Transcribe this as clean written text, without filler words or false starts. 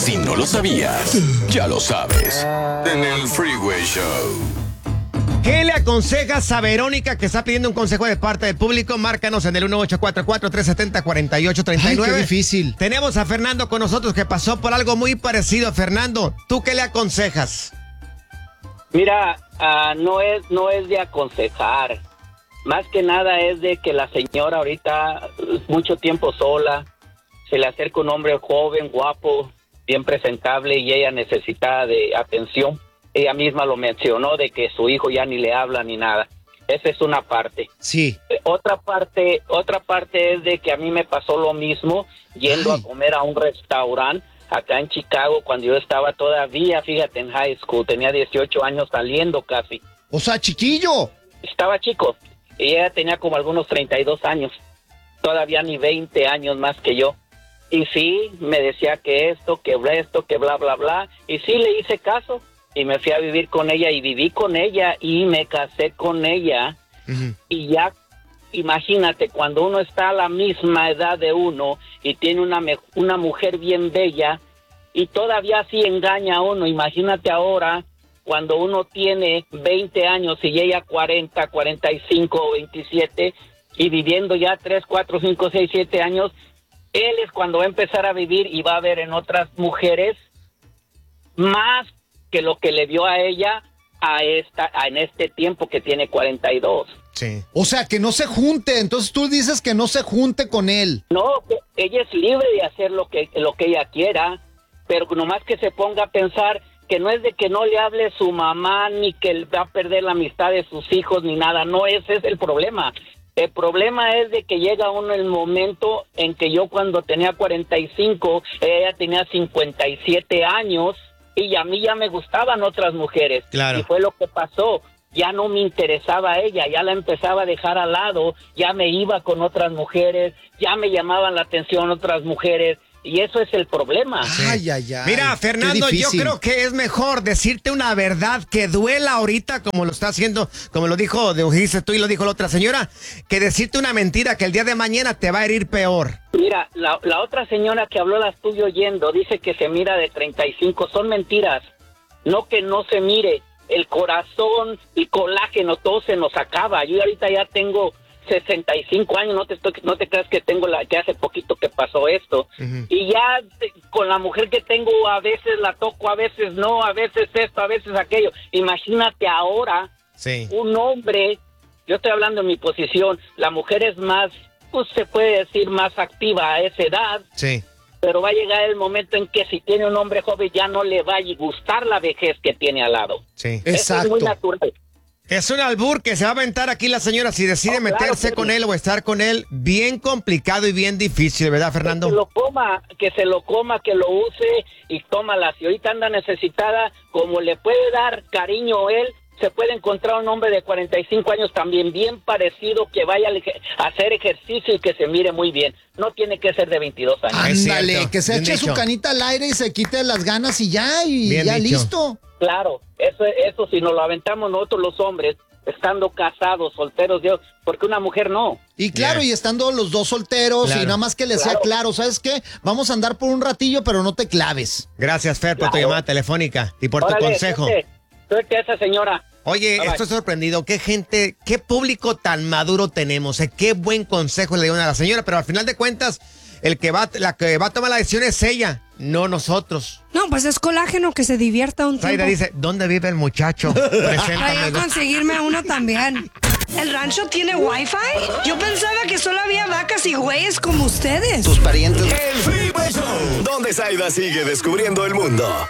Si no lo sabías, ya lo sabes. En el Freeway Show. ¿Qué le aconsejas a Verónica que está pidiendo un consejo de parte del público? Márcanos en el 1844-370-4839. Ay, qué difícil. Tenemos a Fernando con nosotros que pasó por algo muy parecido. Fernando, ¿tú qué le aconsejas? Mira, no es de aconsejar. Más que nada es de que la señora ahorita mucho tiempo sola, se le acerca un hombre joven, guapo, bien presentable y ella necesita de atención. Ella misma lo mencionó de que su hijo ya ni le habla ni nada. Esa es una parte. Sí. Otra parte es de que a mí me pasó lo mismo yendo a comer a un restaurante acá en Chicago cuando yo estaba todavía, fíjate, en high school. Tenía 18 años saliendo casi. O sea, chiquillo. Estaba chico y ella tenía como algunos 32 años. Todavía ni 20 años más que yo. Y sí, me decía que esto, que bla, bla, bla. Y sí, le hice caso. Y me fui a vivir con ella y viví con ella y me casé con ella. Uh-huh. Y ya, imagínate, cuando uno está a la misma edad de uno y tiene una mujer bien bella y todavía así engaña a uno. Imagínate ahora cuando uno tiene 20 años y ella 40, 45 o 27 y viviendo ya 3, 4, 5, 6, 7 años, él es cuando va a empezar a vivir y va a ver en otras mujeres más que lo que le vio a ella en este tiempo que tiene 42. Sí. O sea, que no se junte. Entonces tú dices que no se junte con él. No, ella es libre de hacer lo que ella quiera, pero nomás que se ponga a pensar que no es de que no le hable su mamá, ni que va a perder la amistad de sus hijos, ni nada. No, ese es el problema. El problema es de que llega uno el momento en que yo cuando tenía 45, ella tenía 57 años, y a mí ya me gustaban otras mujeres. Claro. Y fue lo que pasó. Ya no me interesaba ella, ya la empezaba a dejar al lado, ya me iba con otras mujeres, ya me llamaban la atención otras mujeres. Y eso es el problema. Ay, ay, ay. Mira, Fernando, yo creo que es mejor decirte una verdad que duela ahorita, como lo está haciendo, como lo dijiste tú y lo dijo la otra señora, que decirte una mentira que el día de mañana te va a herir peor. Mira, la otra señora que habló, la estuve oyendo, dice que se mira de 35. Son mentiras. No que no se mire. El corazón y colágeno, todo se nos acaba. Yo ahorita ya tengo 65 años, no te creas que tengo que hace poquito que pasó esto. Uh-huh. Y ya con la mujer que tengo, a veces la toco, a veces no, a veces esto, a veces aquello. Imagínate ahora, sí. Un hombre, yo estoy hablando en mi posición, la mujer es más, pues se puede decir más activa a esa edad. Sí. Pero va a llegar el momento en que si tiene un hombre joven ya no le va a gustar la vejez que tiene al lado. Sí. Eso exacto. Es muy natural. Es un albur que se va a aventar aquí la señora si decide meterse con él o estar con él. Bien complicado y bien difícil, ¿verdad, Fernando? Que se lo coma, que lo use y tómala. Si ahorita anda necesitada, como le puede dar cariño él, se puede encontrar un hombre de 45 años también bien parecido que vaya a hacer ejercicio y que se mire muy bien. No tiene que ser de 22 años. Ándale, que se eche su canita al aire y se quite las ganas y ya, bien ya dicho. Listo. Claro, eso si nos lo aventamos nosotros los hombres, estando casados, solteros, porque una mujer no. Y claro, y estando los dos solteros, claro. Y nada más que le sea claro, ¿sabes qué? Vamos a andar por un ratillo, pero no te claves. Gracias, Fer, por tu llamada telefónica y por tu consejo. Suerte a esa señora. Oye, estoy sorprendido. Qué público tan maduro tenemos. Qué buen consejo le dieron a la señora, pero al final de cuentas, la que va a tomar la decisión es ella, no nosotros. No, pues es colágeno, que se divierta un tiempo. Zaira dice, ¿dónde vive el muchacho? Vaya a conseguirme uno también. ¿El rancho tiene wifi? Yo pensaba que solo había vacas y güeyes como ustedes. Tus parientes. El Freeway Show, donde Zaida sigue descubriendo el mundo.